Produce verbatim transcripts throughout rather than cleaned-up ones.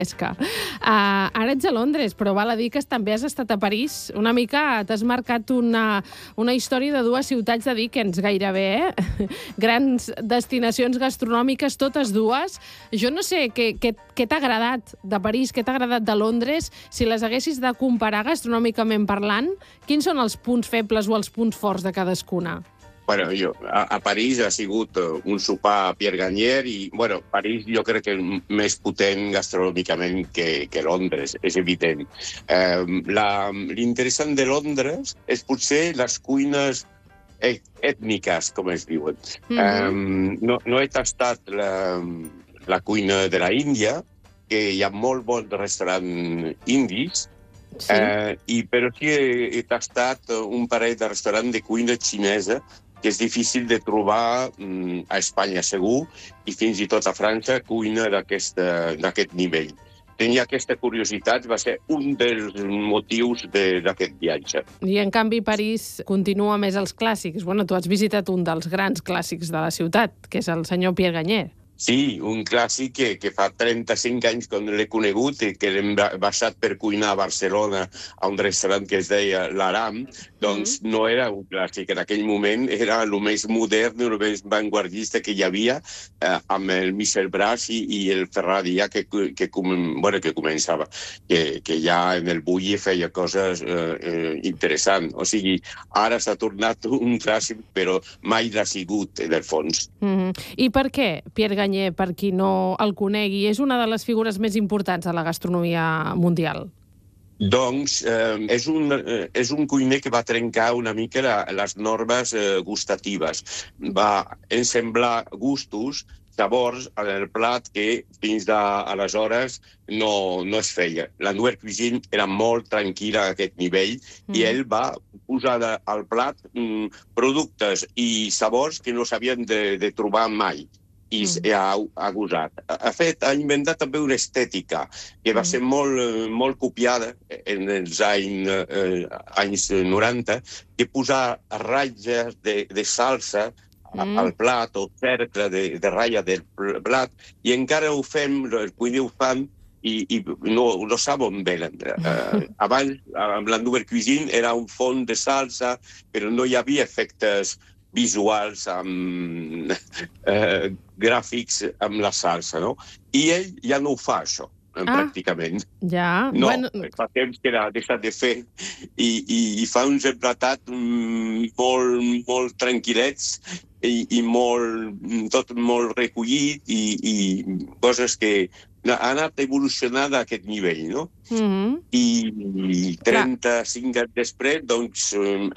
És que uh, ara ets a Londres, però val a dir que també has estat a París. Una mica t'has marcat una, una història de dues ciutats de Dickens, gairebé, eh? Grans destinacions gastronòmiques, totes dues. Jo no sé què, què, què t'ha agradat de París, què t'ha agradat de Londres. Si les haguessis de comparar gastronòmicament parlant, quins són els punts febles o els punts forts de cadascuna? Bueno, jo, a, a París ha sigut un sopar a Pierre Gagnaire i, bueno, París jo crec que és més potent gastronòmicament que, que Londres, és evident. Eh, la, l'interessant de Londres és potser les cuines ètniques, com es diuen. Mm-hmm. eh, no, no he tastat la, la cuina de la Índia, que hi ha molt bons restaurants indis, sí. eh, i, però sí he, he tastat un parell de restaurants de cuina xinesa que és difícil de trobar mm, a Espanya, segur, i fins i tot a França, cuina d'aquest nivell. Tenia aquesta curiositat, va ser un dels motius d'aquest de, viatge. I, en canvi, París continua més els clàssics. Bueno, tu has visitat un dels grans clàssics de la ciutat, que és el senyor Pierre Gagnaire. Sí, un clàssic que, que fa trenta-cinc anys que l'he conegut i que l'hem baixat per cuinar a Barcelona a un restaurant que es deia l'Aram, doncs mm-hmm. no era un clàssic. En aquell moment era el més modern, el més vanguardista que hi havia, eh, amb el Michel Bras i, i el Ferrari, que, que, bueno, que començava, que, que ja en el Bulli feia coses eh, eh, interessants. O sigui, ara s'ha tornat un clàssic, però mai l'ha sigut, en el fons. Mm-hmm. I per què Pierre Gagnaire, per qui no el conegui, és una de les figures més importants de la gastronomia mundial? Doncs eh, és, un, eh, és un cuiner que va trencar una mica la, les normes eh, gustatives. Va ensemblar gustos, sabors en el plat que fins d'aleshores no, no es feia. La Nouvelle Cuisine era molt tranquil·la a aquest nivell mm. i ell va posar de, al plat mm, productes i sabors que no s'havien de, de trobar mai. I mm. ha, ha gosat. Ha, fet, ha inventat també una estètica que va mm. ser molt, molt copiada en els any, eh, anys noranta, que posar ratlles de, de salsa mm. al plat o cercle de, de ratlla del plat, i encara ho fem, el cuiner ho fan, i, i no, no saben bé. Uh, abans, amb la Nouvelle Cuisine, era un fons de salsa, però no hi havia efectes visuals, amb eh, gràfics amb la salsa, no? I ell ja no ho fa, això, ah, pràcticament. Ja. No, bueno... fa temps que l'ha deixat de fer i, i, i fa uns emplatats mm, molt, molt tranquil·lets i, i molt, tot molt recollit i, i coses que ha anat evolucionant a aquest nivell, no? Mm-hmm. I trenta-cinc anys després, doncs,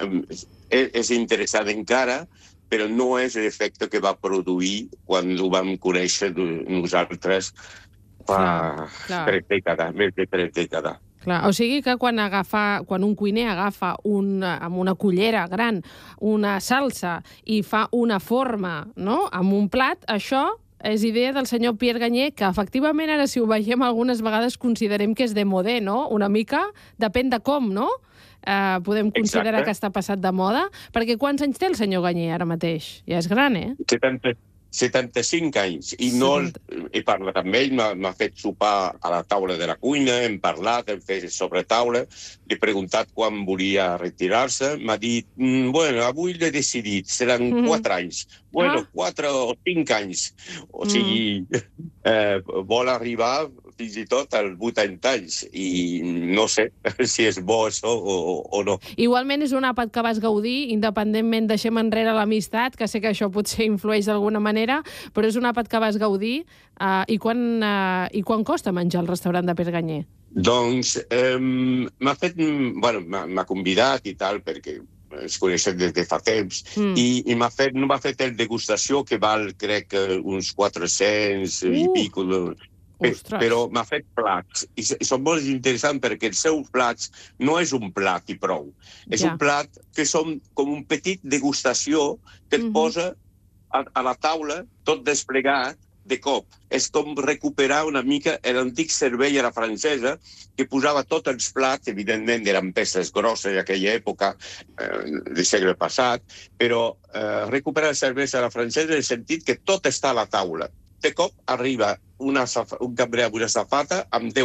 és interessant encara, però no és l'efecte que va produir quan ho vam conèixer nosaltres fa tres dècades, més de tres dècades. Clar, o sigui que quan, agafa, quan un cuiner agafa un, amb una cullera gran una salsa i fa una forma, no?, amb un plat, això és idea del senyor Pierre Gagnaire, que efectivament ara, si ho veiem algunes vegades, considerem que és de modé, no? Una mica, depèn de com, no? Uh, podem considerar Exacte. Que està passat de moda. Perquè quants anys té el senyor Gagnaire ara mateix? Ja és gran, eh? setanta, setanta-cinc anys. I no he parlat amb ell, m'ha fet sopar a la taula de la cuina, hem parlat, hem fet sobretaula, li he preguntat quan volia retirar-se, m'ha dit, mm, bueno, avui l'he decidit, seran mm-hmm. quatre anys. Bueno, ah. quatre o cinc anys. O sigui, mm. eh, vol arribar fins i tot als vuitanta anys. I no sé si és bo això o, o no. Igualment és un àpat que vas gaudir, independentment deixem enrere l'amistat, que sé que això potser influeix d'alguna manera, però és un àpat que vas gaudir. Uh, i, quan, uh, I quan costa menjar al restaurant de Pierre Gagnaire? Doncs eh, m'ha fet... Bueno, m'ha convidat i tal, perquè es coneixen des de fa temps, mm. i, i m'ha fet, no m'ha fet el degustació, que val, crec, uns quatre-cents uh. i pico. Ostres. Però m'ha fet plats. I, I són molt interessants perquè els seus plats no és un plat i prou. És ja. un plat que són com un petit degustació que et mm-hmm. posa a, a la taula tot desplegat de cop. És com recuperar una mica l'antic servei a la francesa, que posava tots els plats, evidentment eren peces grosses d'aquella època, eh, del segle passat, però eh, recuperar el servei a la francesa en el sentit que tot està a la taula. de cop arriba una, un cambrer amb una safata amb deu